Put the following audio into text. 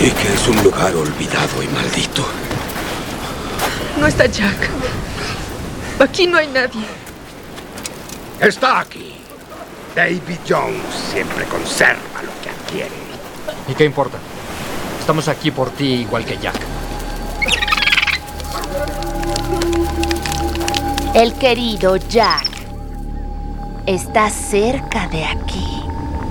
Sí que es un lugar olvidado y maldito. No está Jack. Aquí no hay nadie. Está aquí. Davy Jones siempre conserva lo que adquiere. ¿Y qué importa? Estamos aquí por ti igual que Jack. El querido Jack está cerca de aquí.